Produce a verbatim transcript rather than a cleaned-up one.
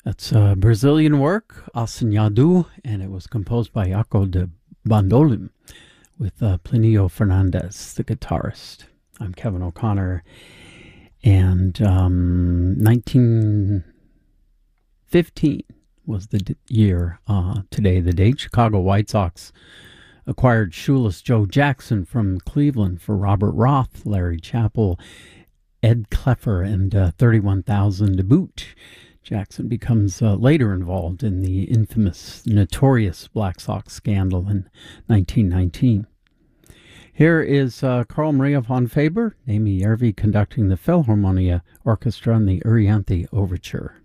That's a Brazilian work, Assanhado, and it was composed by Jaco de Bandolim with uh, Plinio Fernandez, the guitarist. I'm Kevin O'Connor, and um, nineteen fifteen was the d- year uh, today, the date. Chicago White Sox acquired shoeless Joe Jackson from Cleveland for Robert Roth, Larry Chappell, Ed Kleffer, and uh, thirty-one thousand to boot. Jackson becomes uh, later involved in the infamous, notorious Black Sox scandal in nineteen nineteen. Here is uh, Carl Maria von Faber, Amy Järvi conducting the Philharmonia Orchestra in the Urianthe Overture.